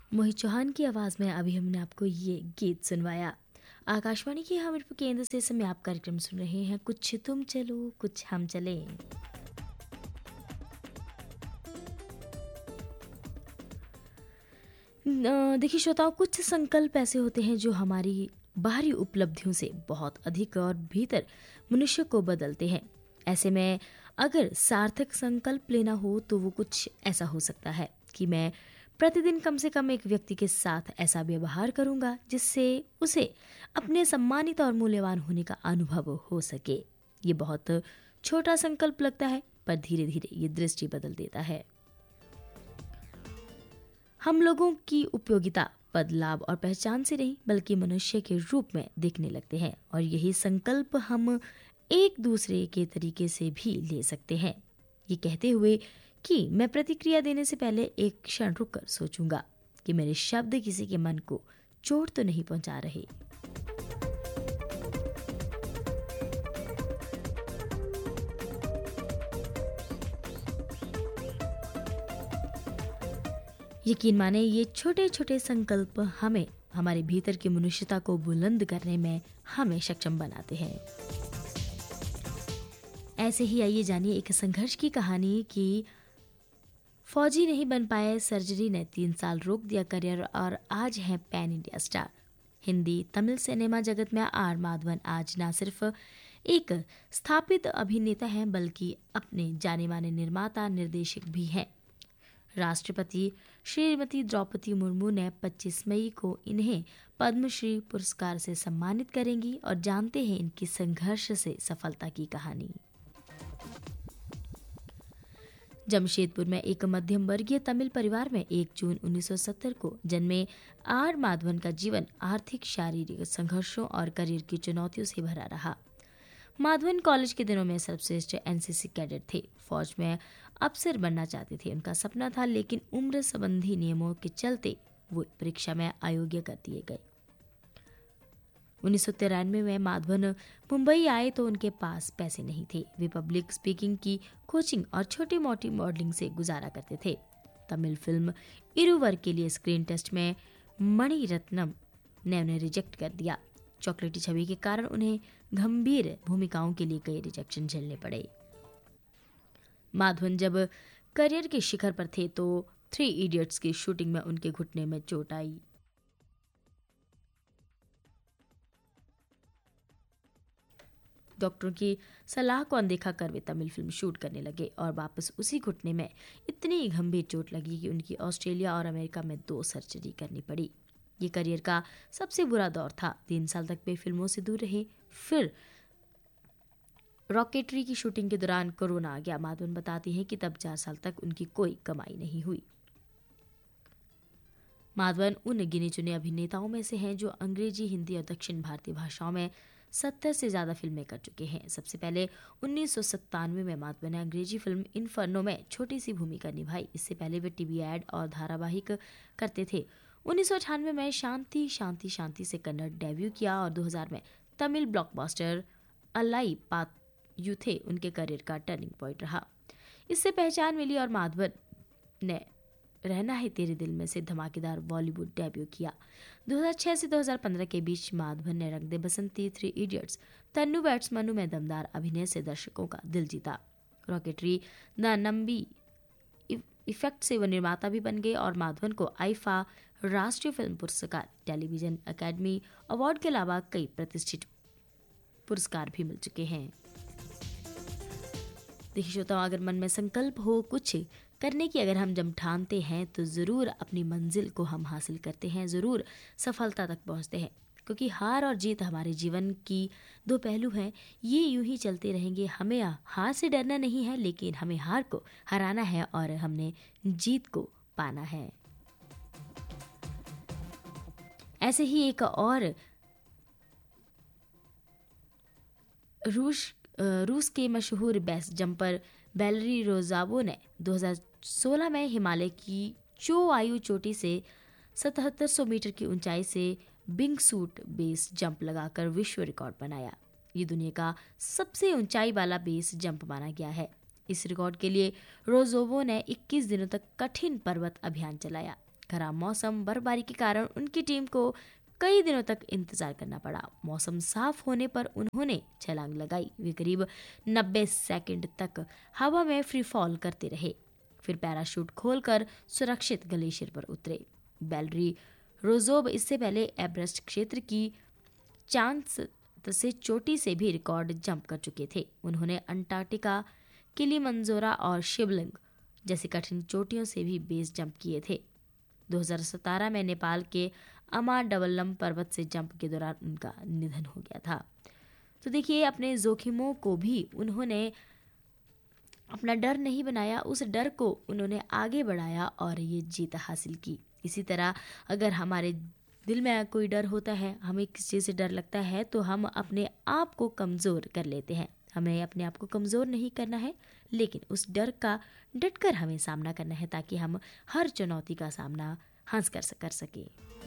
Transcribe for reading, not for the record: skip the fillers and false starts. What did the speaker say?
मोहित चौहान की आवाज में अभी हमने आपको ये गीत सुनवाया। आकाशवाणी के हमीरपुर केंद्र से समय आप कार्यक्रम सुन रहे हैं, कुछ तुम चलो कुछ हम चले। देखिए श्रोताओं, कुछ संकल्प ऐसे होते हैं जो हमारी बाहरी उपलब्धियों से बहुत अधिक और भीतर मनुष्य को बदलते हैं। ऐसे में अगर सार्थक संकल्प लेना हो तो वो कुछ ऐसा हो सकता है कि मैं प्रतिदिन कम से कम एक व्यक्ति के साथ ऐसा व्यवहार करूंगा जिससे उसे अपने सम्मानित और मूल्यवान होने का अनुभव हो सके। ये बहुत छोटा संकल्प लगता है, पर धीरे धीरे ये दृष्टि बदल देता है। हम लोगों की उपयोगिता पद, लाभ और पहचान से नहीं बल्कि मनुष्य के रूप में दिखने लगते हैं, और यही संकल्प हम एक दूसरे के तरीके से भी ले सकते हैं। ये कहते हुए कि मैं प्रतिक्रिया देने से पहले एक क्षण रुककर सोचूंगा कि मेरे शब्द किसी के मन को चोट तो नहीं पहुंचा रहे। यकीन माने ये छोटे छोटे संकल्प हमें हमारे भीतर की मनुष्यता को बुलंद करने में हमें सक्षम बनाते हैं। ऐसे ही आइए जानिए एक संघर्ष की कहानी कि फौजी नहीं बन पाए, सर्जरी ने 3 साल रोक दिया करियर और आज हैं pan India star. Hindi Tamil cinema जगत में आर माधवन आज न सिर्फ एक स्थापित अभिनेता हैं बल्कि अपने जाने माने निर्माता निर्देशक भी हैं। राष्ट्रपति श्रीमती द्रौपदी मुर्मू ने 25 मई को इन्हें पद्मश्री पुरस्कार से सम्मानित करेंगी, और जानते हैं इनकी संघर्ष से सफलता की कहानी। जमशेदपुर में एक मध्यम वर्गीय तमिल परिवार में 1 जून 1970 को जन्मे आर माधवन का जीवन आर्थिक, शारीरिक संघर्षों और करियर की चुनौतियों से भरा रहा। माधवन कॉलेज के दिनों में सर्वश्रेष्ठ एनसीसी कैडेट थे। फौज में अफसर बनना चाहते थे, उनका सपना था, लेकिन उम्र संबंधी नियमों के चलते वो परीक्षा में अयोग्य कर दिए गए। 1993 में माधवन मुंबई आए तो उनके पास पैसे नहीं थे। वे पब्लिक स्पीकिंग की कोचिंग और छोटी मोटी मॉडलिंग से गुजारा करते थे। तमिल फिल्म इरुवर के लिए स्क्रीन टेस्ट में मणि रत्नम ने उन्हें रिजेक्ट कर दिया। चॉकलेटी छवि के कारण उन्हें गंभीर भूमिकाओं के लिए कई रिजेक्शन झेलने पड़े। माधवन जब करियर के शिखर पर थे तो 3 इडियट्स की शूटिंग में उनके घुटने में चोट आई। डॉक्टरों की सलाह को अनदेखा कर वे तमिल फिल्म शूट करने लगे और वापस उसी घुटने में इतनी गंभीर चोट लगी कि उनकी ऑस्ट्रेलिया और अमेरिका में 2 सर्जरी करनी पड़ी। ये करियर का सबसे बुरा दौर था। 3 साल तक वे फिल्मों से दूर रहे। फिर रॉकेटरी की शूटिंग के दौरान कोरोना आ गया। माधवन बताती हैं कि तब 4 साल तक उनकी कोई कमाई नहीं हुई। माधवन उन गिने चुने अभिनेताओं में से हैं जो अंग्रेजी, हिंदी और दक्षिण भारतीय भाषाओं में 70 से ज्यादा फिल्में कर चुके हैं। सबसे पहले 1997 में माधवन ने अंग्रेजी फिल्म इन्फर्नो में छोटी सी भूमिका निभाई। इससे पहले वे टीवी एड और धारावाहिक करते थे। 1998 में शांति शांति शांति से कन्नड़ डेब्यू किया और 2000 में तमिल ब्लॉकबस्टर अलाई पात यूथे उनके करियर का टर्निंग पॉइंट रहा। इससे पहचान मिली और माधवन ने रहना है तेरे दिल में से धमाकेदार बॉलीवुड डेब्यू किया। 2006 से 2015 के बीच माधवन ने रंग दे बसंती, 3 इडियट्स, तन्नू बैट्स मनु में दमदार अभिनय से दर्शकों का दिल जीता। रॉकेटरी, द नंबी इफेक्ट से वो निर्माता भी बन गए और माधवन को आईफा राष्ट्रीय फिल्म पुरस्कार, टेलीविजन अकेडमी अवार्ड के अलावा कई प्रतिष्ठित पुरस्कार भी मिल चुके हैं। देखिए श्रोताओं, अगर मन में संकल्प हो कुछ करने की, अगर हम जब ठानते हैं तो ज़रूर अपनी मंजिल को हम हासिल करते हैं, ज़रूर सफलता तक पहुंचते हैं। क्योंकि हार और जीत हमारे जीवन की 2 पहलू हैं। ये यूं ही चलते रहेंगे। हमें हार से डरना नहीं है, लेकिन हमें हार को हराना है और हमने जीत को पाना है। ऐसे ही एक और रूस के मशहूर बेस्ट जंपर वैलेरी रोजावो ने 2016 में हिमालय की चो आयु चोटी से 7700 मीटर की ऊंचाई से बिंग सूट बेस जंप लगाकर विश्व रिकॉर्ड बनाया। ये दुनिया का सबसे ऊंचाई वाला बेस जंप माना गया है। इस रिकॉर्ड के लिए रोजोवो ने 21 दिनों तक कठिन पर्वत अभियान चलाया। खराब मौसम, बर्फबारी के कारण उनकी टीम को कई दिनों तक इंतजार करना पड़ा। मौसम साफ होने पर उन्होंने छलांग लगाई। वे करीब 90 सेकंड तक हवा में फ्री फॉल करते रहे, फिर पैराशूट खोलकर सुरक्षित ग्लेशियर पर उतरे। बैलरी रोजोब इससे पहले एवरेस्ट क्षेत्र की चांस से चोटी से भी रिकॉर्ड जंप कर चुके थे। उन्होंने अंटार्कटिका, किलिमंजारो और शिवलिंग जैसी कठिन चोटियों से भी बेस जंप किए थे। 2017 में नेपाल के अमा डबल्लम पर्वत से जंप के दौरान उनका निधन हो गया था। तो देखिए, अपने जोखिमों को भी उन्होंने अपना डर नहीं बनाया, उस डर को उन्होंने आगे बढ़ाया और ये जीत हासिल की। इसी तरह अगर हमारे दिल में कोई डर होता है, हमें किसी चीज़ से डर लगता है, तो हम अपने आप को कमज़ोर कर लेते हैं। हमें अपने आप को कमज़ोर नहीं करना है, लेकिन उस डर का डटकर हमें सामना करना है, ताकि हम हर चुनौती का सामना हंस कर सकें।